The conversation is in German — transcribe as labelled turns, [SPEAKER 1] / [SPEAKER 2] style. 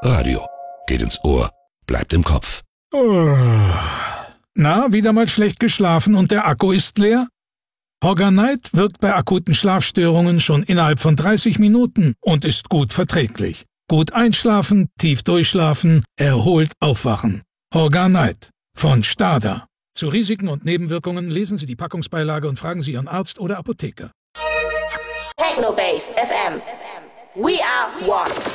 [SPEAKER 1] Radio. Geht ins Ohr, bleibt im Kopf.
[SPEAKER 2] Na, wieder mal schlecht geschlafen und der Akku ist leer? Horganite wirkt bei akuten Schlafstörungen schon innerhalb von 30 Minuten und ist gut verträglich. Gut einschlafen, tief durchschlafen, erholt aufwachen. Horganite von STADA. Zu Risiken und Nebenwirkungen lesen Sie die Packungsbeilage und fragen Sie Ihren Arzt oder Apotheker.
[SPEAKER 3] Technobase FM. We are one.